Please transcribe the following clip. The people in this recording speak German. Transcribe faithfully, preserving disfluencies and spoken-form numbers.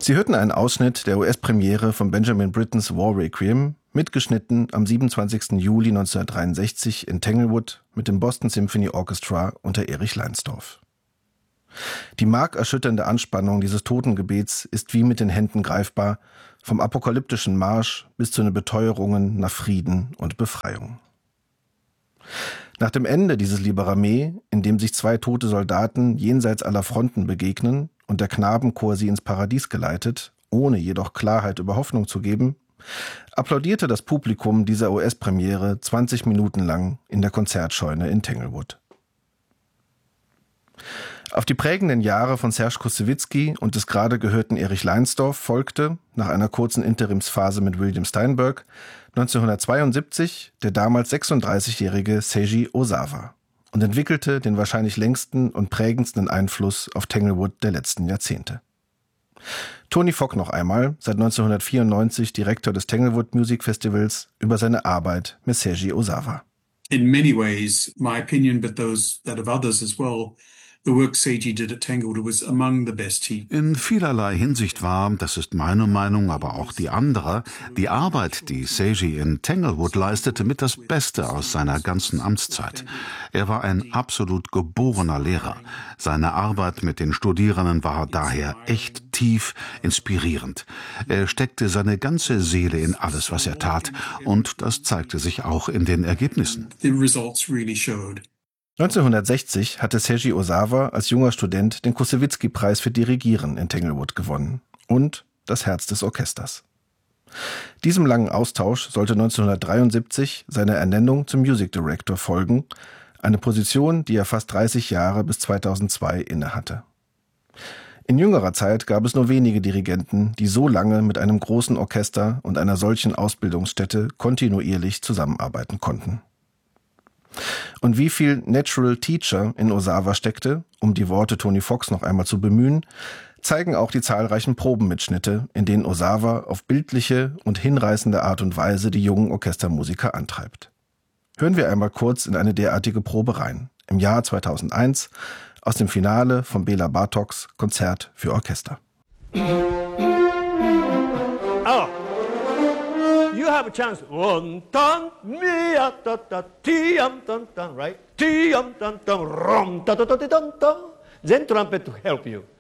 Sie hörten einen Ausschnitt der U S-Premiere von Benjamin Brittens War Requiem, mitgeschnitten am siebenundzwanzigsten Juli neunzehnhundertdreiundsechzig in Tanglewood mit dem Boston Symphony Orchestra unter Erich Leinsdorf. Die markerschütternde Anspannung dieses Totengebets ist wie mit den Händen greifbar, vom apokalyptischen Marsch bis zu den Beteuerungen nach Frieden und Befreiung. Nach dem Ende dieses Liberamet, in dem sich zwei tote Soldaten jenseits aller Fronten begegnen und der Knabenchor sie ins Paradies geleitet, ohne jedoch Klarheit über Hoffnung zu geben, applaudierte das Publikum dieser U S-Premiere zwanzig Minuten lang in der Konzertscheune in Tanglewood. Auf die prägenden Jahre von Serge Koussewitzky und des gerade gehörten Erich Leinsdorf folgte, nach einer kurzen Interimsphase mit William Steinberg, neunzehnhundertzweiundsiebzig der damals sechsunddreißigjährige Seiji Ozawa und entwickelte den wahrscheinlich längsten und prägendsten Einfluss auf Tanglewood der letzten Jahrzehnte. Tony Fock noch einmal, seit neunzehnhundertvierundneunzig Direktor des Tanglewood Music Festivals, über seine Arbeit mit Seiji Ozawa. In many ways, my opinion, but those that of others as well, the work Seiji did at Tanglewood was among the best. He In vielerlei Hinsicht war, das ist meine Meinung, aber auch die anderer, die Arbeit, die Seiji in Tanglewood leistete, mit das Beste aus seiner ganzen Amtszeit. Er war ein absolut geborener Lehrer. Seine Arbeit mit den Studierenden war daher echt tief inspirierend. Er steckte seine ganze Seele in alles, was er tat, und das zeigte sich auch in den Ergebnissen. The results really showed. neunzehnhundertsechzig hatte Seiji Ozawa als junger Student den Koussewitzky-Preis für Dirigieren in Tanglewood gewonnen und das Herz des Orchesters. Diesem langen Austausch sollte neunzehnhundertdreiundsiebzig seine Ernennung zum Music Director folgen, eine Position, die er fast dreißig Jahre bis zweitausendzwei innehatte. In jüngerer Zeit gab es nur wenige Dirigenten, die so lange mit einem großen Orchester und einer solchen Ausbildungsstätte kontinuierlich zusammenarbeiten konnten. Und wie viel Natural Teacher in Ozawa steckte, um die Worte Tony Focks noch einmal zu bemühen, zeigen auch die zahlreichen Probenmitschnitte, in denen Ozawa auf bildliche und hinreißende Art und Weise die jungen Orchestermusiker antreibt. Hören wir einmal kurz in eine derartige Probe rein, im Jahr zweitausendeins, aus dem Finale von Bela Bartoks Konzert für Orchester. Oh. You have a chance. One tan mia ta ta tiam tan tan, right? Tiam tan tan rom ta ta ta ta tan. Then trumpet to help you.